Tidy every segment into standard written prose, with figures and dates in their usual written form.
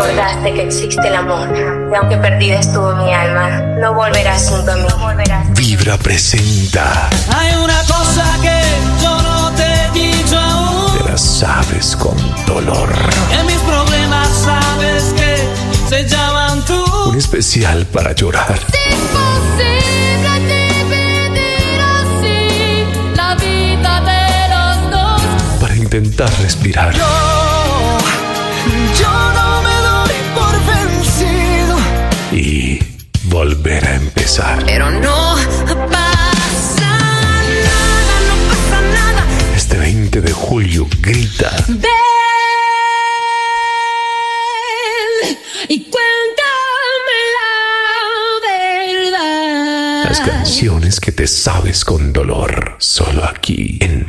recordaste que existe el amor. Y aunque perdida estuvo mi alma, no volverás junto a mí. Vibra presenta. Hay una cosa que yo no te he dicho aún. Te la sabes con dolor. En mis problemas sabes que se llaman tú. Un especial para llorar. Es imposible dividir así la vida de los dos. Para intentar respirar. Yo no me doy por vencido. Y volver a empezar. Pero no pasa nada, no pasa nada. Este 20 de julio grita. Ven y cuéntame la verdad. Las canciones que te sabes con dolor. Solo aquí en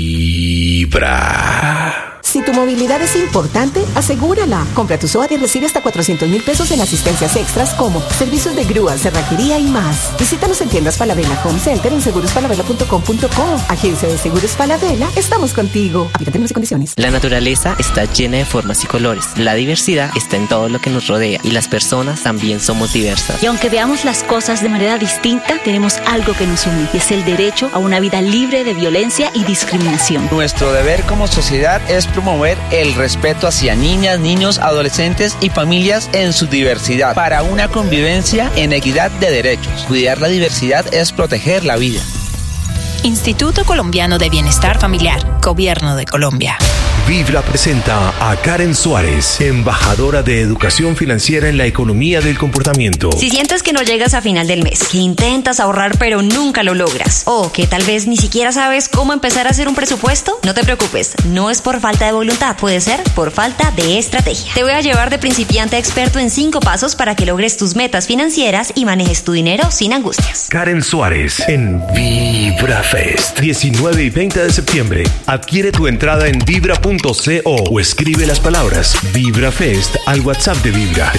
Vibra. Si tu movilidad es importante, asegúrala. Compra tu SOAT y recibe hasta 400,000 pesos en asistencias extras como servicios de grúa, cerrajería y más. Visítanos en tiendas Falabella Home Center en segurosfalabella.com.co. Agencia de Seguros Falabella, estamos contigo. Aplica términos y condiciones. La naturaleza está llena de formas y colores. La diversidad está en todo lo que nos rodea y las personas también somos diversas. Y aunque veamos las cosas de manera distinta, tenemos algo que nos une y es el derecho a una vida libre de violencia y discriminación. Nuestro deber como sociedad es promover el respeto hacia niñas, niños, adolescentes y familias en su diversidad para una convivencia en equidad de derechos. Cuidar la diversidad es proteger la vida. Instituto Colombiano de Bienestar Familiar, Gobierno de Colombia. Vibra presenta a Karen Suárez, embajadora de educación financiera en la economía del comportamiento. Si sientes que no llegas a final del mes, que intentas ahorrar pero nunca lo logras, o que tal vez ni siquiera sabes cómo empezar a hacer un presupuesto, no te preocupes, no es por falta de voluntad, puede ser por falta de estrategia. Te voy a llevar de principiante a experto en 5 pasos para que logres tus metas financieras y manejes tu dinero sin angustias. Karen Suárez en Vibra Fest, 19 y 20 de septiembre. Adquiere tu entrada en vibra.co o escribe las palabras Vibra Fest al WhatsApp de Vibra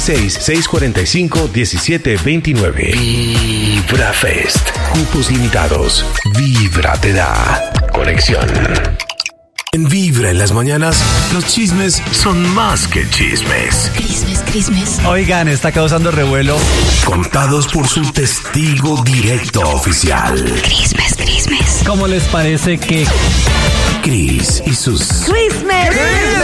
316-645-1729. Vibra Fest. Cupos limitados. Vibra te da conexión. En Vibra en las mañanas, los chismes son más que chismes. Crismes. Oigan, está causando revuelo. Contados por su testigo directo oficial. Crismes. ¿Cómo les parece que Cris y sus Crismes?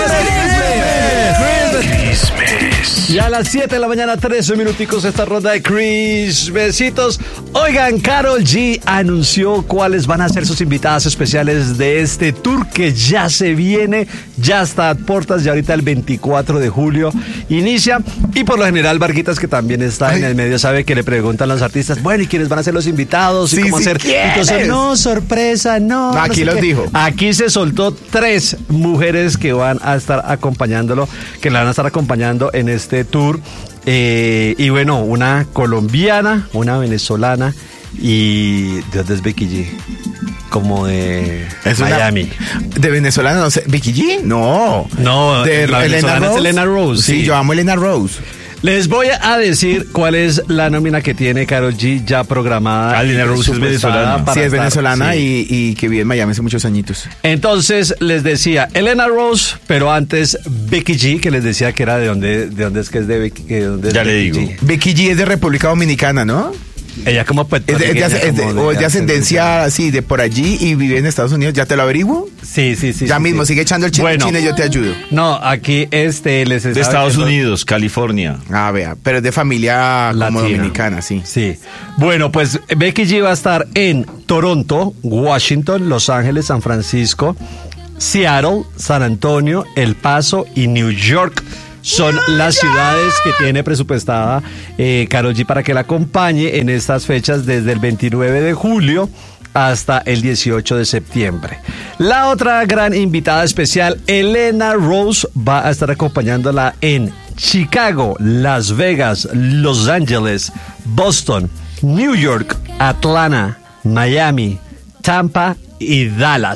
Ya a las 7 de la mañana, 13 minuticos, esta ronda de Crismesitos. Oigan, Karol G anunció cuáles van a ser sus invitadas especiales de este tour que ya se viene, ya está a puertas, ya ahorita el 24 de julio inicia. Y por lo general, Varguitas, que también está en el medio, sabe que le preguntan a los artistas, bueno, ¿y quiénes van a ser los invitados? ¿Y cómo hacer? Entonces, no, sorpresa, no. Aquí los dijo. Aquí se soltó 3 mujeres que van a estar acompañándolo, que la van a estar acompañando en este tour. Y bueno, una colombiana, una venezolana y ¿de dónde es Becky G? Como de Miami. ¿De venezolana no sé? ¿Becky G? No. De la venezolana es Elena Rose. Sí, yo amo Elena Rose. Les voy a decir cuál es la nómina que tiene Karol G ya programada. Elena Rose es venezolana. Sí, es venezolana sí. Y que vive en Miami hace muchos añitos. Entonces les decía Elena Rose, pero antes Becky G, que les decía que era de dónde es que es de Becky. Ya le digo. Becky G es de República Dominicana, ¿no? Ella como es de ascendencia así de por allí y vive en Estados Unidos. ¿Ya te lo averiguo? Sí. Ya mismo, sigue echando el chino y yo te ayudo. No, aquí les de Estados Unidos, California. Ah, vea, pero es de familia como dominicana, sí. Sí. Bueno, pues Becky G va a estar en Toronto, Washington, Los Ángeles, San Francisco, Seattle, San Antonio, El Paso y New York. Son las ciudades que tiene presupuestada Karol G para que la acompañe en estas fechas desde el 29 de julio hasta el 18 de septiembre. La otra gran invitada especial, Elena Rose, va a estar acompañándola en Chicago, Las Vegas, Los Ángeles, Boston, New York, Atlanta, Miami, Tampa y Dallas.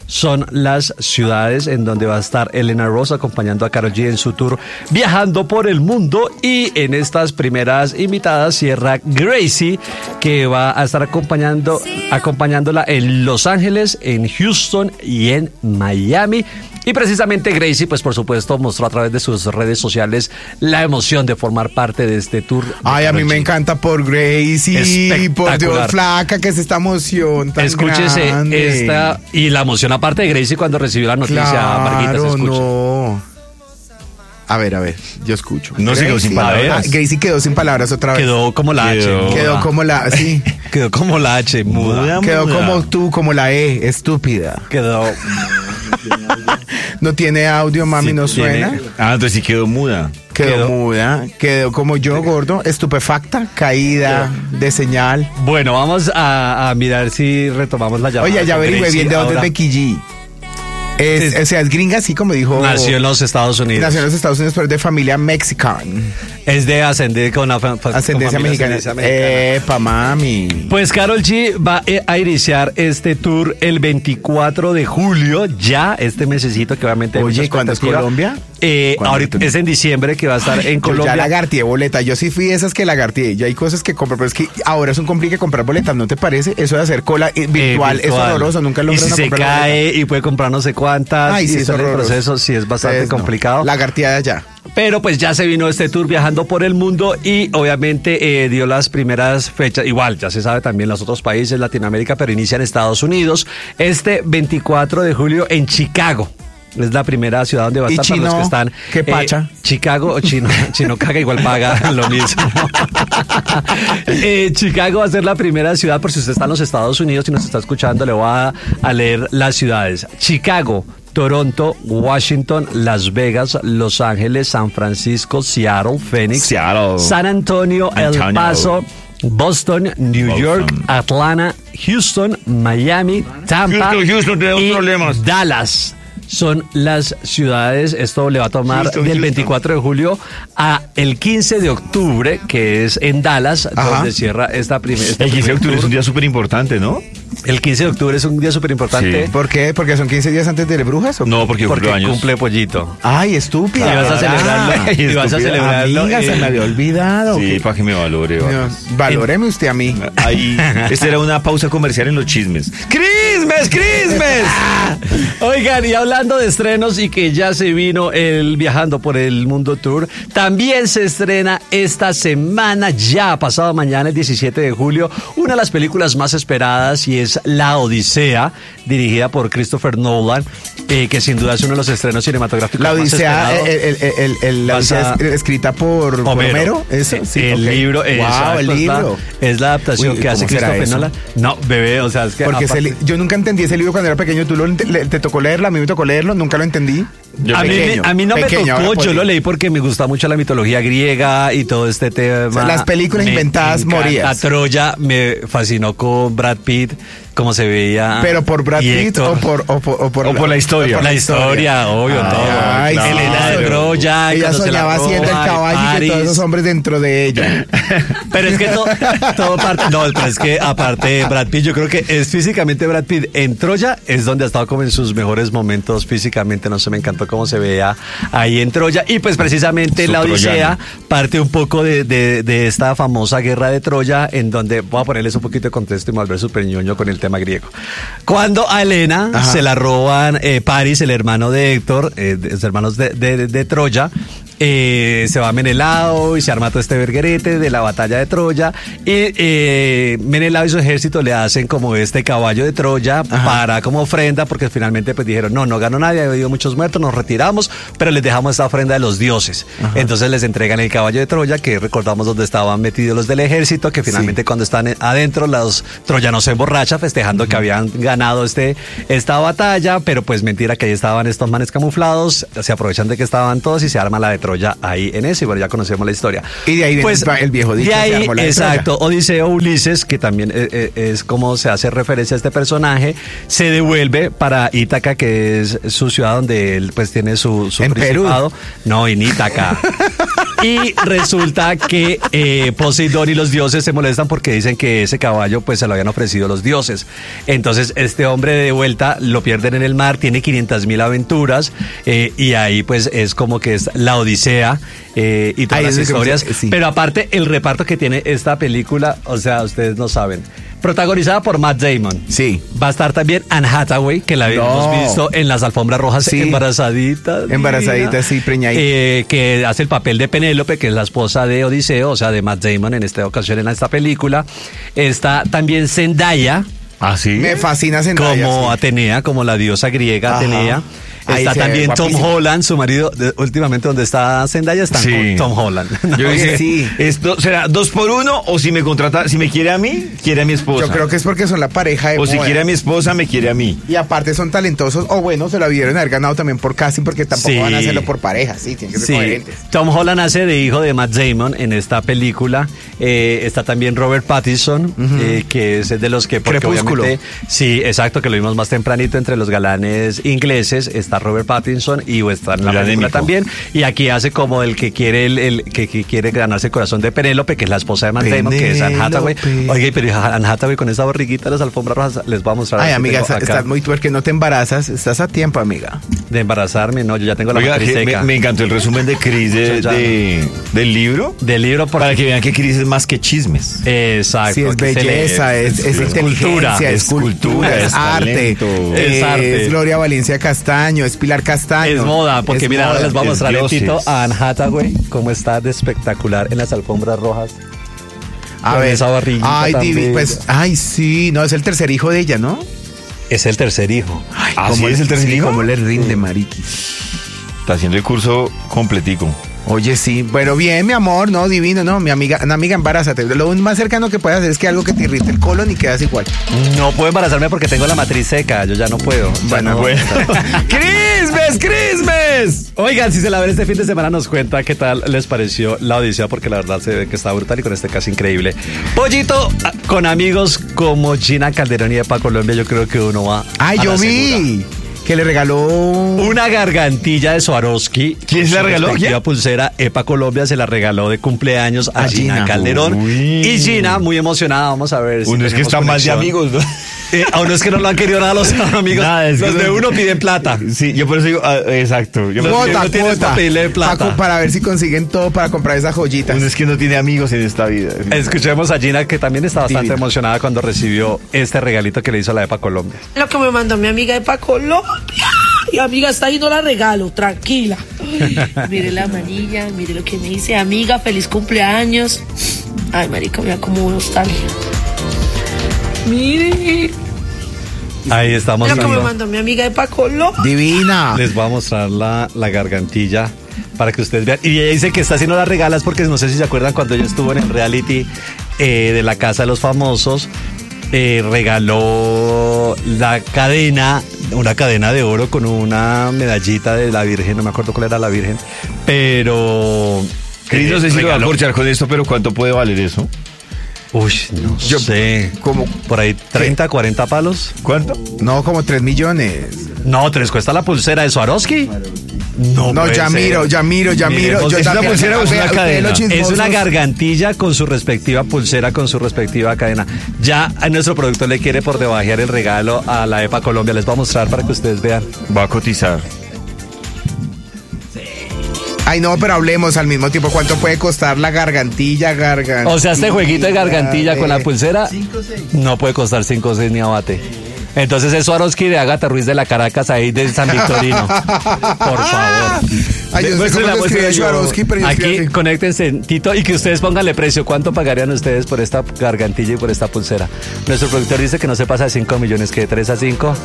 son las ciudades en donde va a estar Elena Rose acompañando a Karol G en su tour Viajando por el Mundo. Y en estas primeras invitadas cierra Gracie, que va a estar acompañándola en Los Ángeles, en Houston y en Miami. Y precisamente Gracie, pues por supuesto, mostró a través de sus redes sociales la emoción de formar parte de este tour. Ay, a mí me encanta por Gracie, por Dios, flaca, que es esta emoción tan Escúchese grande. esta, y la emoción aparte de Gracie cuando recibió la noticia, Claro, Marguita, se escucha. no. A ver, yo escucho. No se quedó sin palabras. Gracie quedó sin palabras otra vez. Quedó como la H. Quedó como la, sí. Quedó como la H, muda. Quedó como tú, como la E, estúpida. Quedó. No tiene audio, mami, Sí, no tiene. suena. Entonces sí quedó muda. Quedó muda, quedó como yo, gordo, estupefacta, caída de señal. Bueno, vamos a mirar si retomamos la llamada. Oye, ya con averigüé Gracie bien de dónde es ahora. Becky G. O sea, es gringa, así como dijo. Nació en los Estados Unidos. Nació en los Estados Unidos, pero es de familia mexicana. Es de ascendencia con Ascendencia mexicana. Epa, mami. Pues Karol G va a iniciar este tour el 24 de julio, ya este mesecito que obviamente... Oye, ¿cuándo es Colombia? Ahorita es en diciembre que va a estar en Colombia. Yo ya lagarteé boleta, yo sí fui esas que lagarteé. Yo hay cosas que compro, pero es que ahora es un complique comprar boletas, ¿no te parece? Eso de hacer cola virtual es horroroso, nunca lo Y si se cae y puede comprar no sé cuántas, Ay, sí, y es está en el horroroso. proceso, sí es bastante Entonces, no. complicado. Lagarteada ya. Pero pues ya se vino este tour Viajando por el Mundo y obviamente dio las primeras fechas. Igual, ya se sabe también los otros países, Latinoamérica, pero inicia en Estados Unidos. Este 24 de julio en Chicago. Es la primera ciudad donde va a estar para los que están. ¿Qué pacha? Chicago o Chino caga, igual paga lo mismo. Chicago va a ser la primera ciudad, por si usted está en los Estados Unidos y nos está escuchando, le voy a leer las ciudades. Chicago, Toronto, Washington, Las Vegas, Los Ángeles, San Francisco, Seattle, Phoenix, San Antonio, El Paso, Boston, New York, Atlanta, Houston, Miami, Tampa Houston tenemos y problemas. Dallas. Son las ciudades, esto le va a tomar del 24 de julio a el 15 de octubre, que es en Dallas, donde cierra esta primera... El 15 de octubre es un día súper importante, ¿no? El 15 de octubre es un día súper importante. Sí. ¿Por qué? ¿Porque son 15 días antes de Brujas? ¿O No, porque años. Cumple Pollito. Ay, estúpida. Y vas a celebrarlo. Y vas a celebrarlo. Amiga, se me había olvidado. Sí, para que me valore. No, valóreme usted a mí. Ahí, esta era una pausa comercial en los chismes. ¡Christmas! Oigan, y hablando de estrenos y que ya se vino el Viajando por el Mundo Tour, también se estrena esta semana, ya pasado mañana, el 17 de julio, una de las películas más esperadas y es La Odisea, dirigida por Christopher Nolan, que sin duda es uno de los estrenos cinematográficos La Odisea, más esperados. la Odisea es escrita por Homero. ¿Eso? Sí, el libro, wow, exacto, el libro. Es la adaptación. Uy, que hace ¿cómo será Christopher eso? Nolan. No, bebé, o sea, es que Porque aparte- yo nunca entendí ese libro cuando era pequeño. ¿Tú te tocó leerlo? A mí me tocó leerlo, nunca lo entendí. A mí no me tocó, yo lo leí porque me gusta mucho la mitología griega y todo este tema. O sea, las películas inventadas morías. Troya me fascinó con Brad Pitt, como se veía. ¿Pero por Brad Pitt o por la historia? La historia, obvio, todo. Ay, Claro. Elena de Troya. Ella cuando se la soñaba siendo el roba, caballo y que París. todos esos hombres dentro de ella. Pero es que todo parte. No, pero es que aparte Brad Pitt, yo creo que es físicamente Brad Pitt en Troya, es donde ha estado como en sus mejores momentos físicamente. No sé, me encantó cómo se veía ahí en Troya. Y pues precisamente Su La Odisea troyano. parte un poco de esta famosa guerra de Troya, en donde voy a ponerles un poquito de contexto y me voy a volver súper ñoño con el tema griego. Cuando a Helena se la roban Paris, el hermano de Héctor, los hermanos de Troya, se va a Menelao y se arma todo este verguerete de la batalla de Troya y Menelao y su ejército le hacen como este caballo de Troya para como ofrenda, porque finalmente pues dijeron no ganó nadie, ha habido muchos muertos, nos retiramos, pero les dejamos esta ofrenda de los dioses. Entonces les entregan el caballo de Troya, que recordamos donde estaban metidos los del ejército, que finalmente cuando están adentro los troyanos se emborrachan festejando que habían ganado esta batalla, pero pues mentira, que ahí estaban estos manes camuflados, se aprovechan de que estaban todos y se arma la de Troya ahí en eso, y bueno, ya conocemos la historia. Y de ahí viene el viejo dicho, de ahí, se armó la de exacto, Odiseo Ulises, que también es como se hace referencia a este personaje, se devuelve para Ítaca, que es su ciudad donde él pues tiene su ¿En principado. No, en Ítaca. Y resulta que Poseidón y los dioses se molestan porque dicen que ese caballo pues se lo habían ofrecido los dioses. Entonces este hombre de vuelta lo pierden en el mar, tiene 500.000 aventuras y ahí pues es como que es la odisea y todas las historias. Sí. Pero aparte el reparto que tiene esta película, o sea, ustedes no saben. Protagonizada por Matt Damon. Sí. Va a estar también Anne Hathaway, que la habíamos visto en las alfombras rojas, sí. Embarazadita, sí, preñadita. Que hace el papel de Penélope, que es la esposa de Odiseo, o sea, de Matt Damon en esta ocasión en esta película. Está también Zendaya. ¿Ah, sí? Me fascina Zendaya. Como Atenea, como la diosa griega. Ajá. Atenea. Está también Tom Holland, su marido. Últimamente donde está Zendaya están con Tom Holland. Yo dije, ¿esto será 2 por 1 o si me contrata, si me quiere a mí, quiere a mi esposa? Yo creo que es porque son la pareja de moda. Si quiere a mi esposa, me quiere a mí. Y aparte son talentosos, o bueno, se lo vieron haber ganado también por casting, porque tampoco van a hacerlo por pareja, tienen que ser coherentes. Tom Holland hace de hijo de Matt Damon en esta película. Está también Robert Pattinson, que es de los que... Crepúsculo. Sí, exacto, que lo vimos más tempranito entre los galanes ingleses. Está Robert Pattinson y está en la película también. Y aquí hace como el que quiere que quiere ganarse el corazón de Penélope, que es la esposa de Matt Damon, que es Anne Hathaway. Oye, pero Anne Hathaway con esa barriguita, las alfombras rojas, les voy a mostrar. Ay, amiga, estás muy tuerca, no te embarazas, estás a tiempo, amiga. De embarazarme, no, yo ya tengo la matriz seca. Me encantó el resumen de Cris del libro. Del libro. Para que vean que Cris es más que chismes. Exacto. Sí, es belleza, es inteligencia, es cultura, es arte. Es Gloria Valencia Castaño, es Pilar Castaño. Es moda, porque mira, ahora les voy a mostrar lentito a Anne Hathaway, cómo está de espectacular en las alfombras rojas. A ver, esa barriguita. Ay, sí, no, es el tercer hijo de ella, ¿no? Es el tercer hijo. ¿Cómo es el tercer hijo? ¿Cómo le rinde, mariquis? Está haciendo el curso completico. Oye, sí, bueno, bien, mi amor, no, divino, no, mi amiga, embarázate. Lo más cercano que puedes hacer es que algo que te irrite el colon y quedas igual. No puedo embarazarme porque tengo la matriz seca, yo ya no puedo. Bueno, no puedo. ¡Christmas! Oigan, si se la ven este fin de semana nos cuenta qué tal les pareció la odisea, porque la verdad se ve que está brutal y con este caso increíble. Pollito, con amigos como Gina Calderón y Epa Colombia, yo creo que uno va ¡ay, yo vi! Que le regaló una gargantilla de Swarovski. ¿Quién se la regaló? La pulsera Epa Colombia se la regaló de cumpleaños a Gina Calderón. Uy. Y Gina, muy emocionada, vamos a ver. Uno es que están más de amigos, ¿no? A uno es que no lo han querido nada los amigos. Nada, los de uno piden plata. Sí, yo por eso digo, exacto. Cuota. Pedirle plata. Para ver si consiguen todo para comprar esas joyitas. Uno es que no tiene amigos en esta vida. Escuchemos a Gina, que también está bastante emocionada cuando recibió este regalito que le hizo la Epa Colombia. Lo que me mandó mi amiga Epa Colombia. Y amiga, está ahí, no la regalo, tranquila. Mire la manilla, mire lo que me dice, amiga, feliz cumpleaños. Ay, marica, mira cómo nostalgia. Mire. Ahí estamos. Lo que me mandó mi amiga Epa Colombia. Divina. Les voy a mostrar la gargantilla para que ustedes vean. Y ella dice que está haciendo las regalas porque no sé si se acuerdan cuando ella estuvo en el reality de la Casa de los Famosos. Regaló la cadena, una cadena de oro con una medallita de la Virgen, no me acuerdo cuál era la Virgen, pero... Cris, no sé si lo va a corchar con esto, pero ¿cuánto puede valer eso? Uy, no sé. Como por ahí 30, 40 palos. ¿Cuánto? No, como 3 millones. No, 3 cuesta la pulsera de Swarovski. No, ya miro. Yo ¿es una pulsera o es una cadena? Es chismosos. una gargantilla con su respectiva pulsera, con su respectiva cadena. Ya a nuestro productor le quiere por debajear el regalo a la Epa Colombia. Les voy a mostrar para que ustedes vean. Va a cotizar. Ay, no, pero hablemos al mismo tiempo. ¿Cuánto puede costar la gargantilla? O sea, este jueguito de gargantilla con la pulsera 5 o 6. No puede costar 5 o 6 ni abate. Entonces es Swarovski de Ágata Ruiz de la Caracas, ahí de San Victorino. Por favor. Ay, yo sé cómo se escribe Swarovski, pero yo aquí conéctense, Tito, y que ustedes pónganle precio. ¿Cuánto pagarían ustedes por esta gargantilla y por esta pulsera? Nuestro productor dice que no se pasa de 5 millones, que de 3 a 5.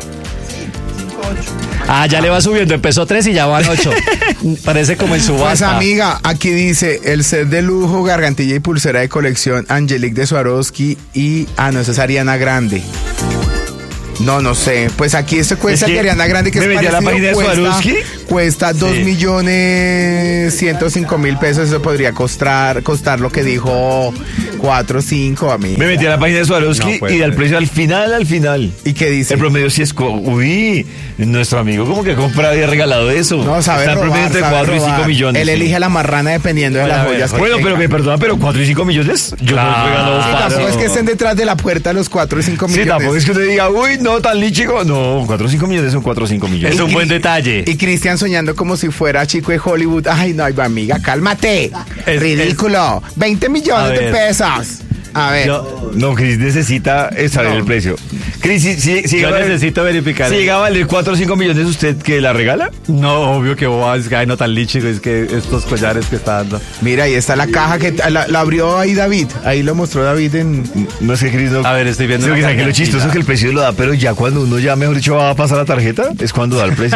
5, 8. Ya le va subiendo, empezó 3 y ya van 8. Parece como en subasta. Pues amiga, aquí dice el set de lujo, gargantilla y pulsera de colección Angelique de Swarovski y... no, esa es Ariana Grande. No sé. Pues aquí esto cuesta que Ariana Grande, que me es metí a la página de Swarovski cuesta 2.105.000 pesos. Eso podría costar lo que dijo 4 o 5 a mí. Me metí a la página de Swarovski y da el precio al final. ¿Y qué dice? El promedio sí es... Uy, nuestro amigo como que compra y ha regalado eso. No, sabe está el promedio entre 4 y 5 millones. Él elige a la marrana dependiendo de las joyas. Bueno, pero me perdona, pero 4 y 5 millones. Yo no he regalado para. Tampoco es que estén detrás de la puerta los 4 y 5 millones. Sí, tampoco es que usted diga, uy, no, tan chico. No, 4 o 5 millones son 4 o 5 millones. Es un buen detalle. Y Cristian soñando como si fuera chico de Hollywood. Ay, no, amiga, cálmate. Ridículo. 20 millones de pesos. A ver. No, Cris necesita saber el precio. Cris, si yo necesito verificar. Si llega a valer 4 o 5 millones, ¿usted que la regala? No, obvio que es que no tan lichico, es que estos collares que está dando. Mira, ahí está la caja que la abrió ahí David. Ahí lo mostró David en... No es que Cris no... A ver, estoy viendo. Sí, que lo chistoso es que el precio lo da, pero ya cuando uno ya, mejor dicho, va a pasar la tarjeta, es cuando da el precio.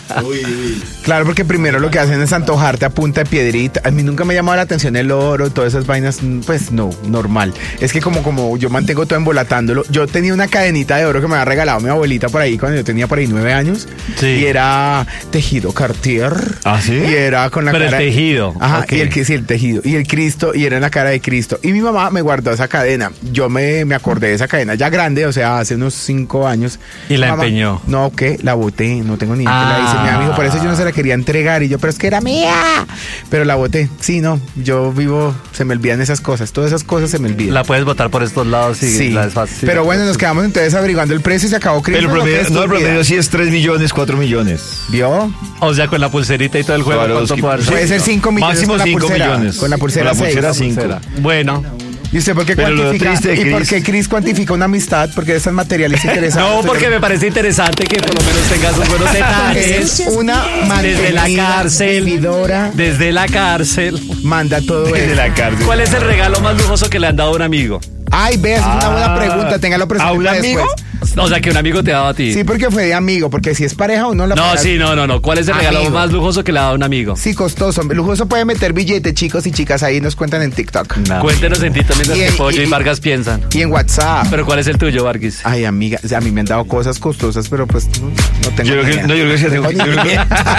Claro, porque primero lo que hacen es antojarte a punta de piedrita. A mí nunca me ha llamado la atención el oro, todas esas vainas, pues no, normal. Es que como yo mantengo todo embolatándolo. Yo tenía una cadenita de oro que me había regalado mi abuelita por ahí cuando yo tenía por ahí 9 años. Sí. Y era tejido Cartier. ¿Ah, sí? Y era con la Pero cara... el tejido. Ajá, okay. y el tejido. Y el Cristo, y era en la cara de Cristo. Y mi mamá me guardó esa cadena. Yo me acordé de esa cadena ya grande, o sea, hace unos 5 años. ¿Y la mamá, empeñó? No, ¿qué? La boté. No tengo ni idea que la hice. Mi amigo, por eso yo no se la quería entregar. Y yo, pero es que era mía. Pero la boté. Sí, no. Yo vivo... Se me olvidan esas cosas. Todas esas cosas se me olvidan. La puedes botar por estos lados. Sí, pero bueno, nos quedamos entonces averiguando el precio y se acabó Cristo. Pero el promedio sí es 3 millones, 4 millones. ¿Vio? O sea, con la pulserita y todo el juego. ¿Cuánto puede ser 5 millones. Máximo 5 millones. Con la pulsera 5. Bueno. ¿Y usted por qué cuantifica? ¿Y por qué Cris cuantifica una amistad? Porque es tan materialista interesante. No, porque me parece interesante que por lo menos tengas sus buenos detalles. Una desde la cárcel. Vividora. Desde la cárcel. Manda todo eso. Desde la cárcel. ¿Cuál es el regalo más lujoso que le han dado a un amigo? Ay, ves, es una buena pregunta. Téngalo presente. ¿A un amigo? O sea, que un amigo te ha dado a ti. Sí, porque fue de amigo, porque si es pareja o no la No, sí, no. ¿Cuál es el regalo más lujoso que le ha dado a un amigo? Sí, costoso. Lujoso puede meter billete, chicos y chicas, ahí nos cuentan en TikTok. No. Cuéntenos en TikTok mientras que Pollo y Vargas piensan. Y en WhatsApp. ¿Pero cuál es el tuyo, Vargas? Ay, amiga, a mí me han dado cosas costosas, pero pues no tengo yo creo que sí tengo.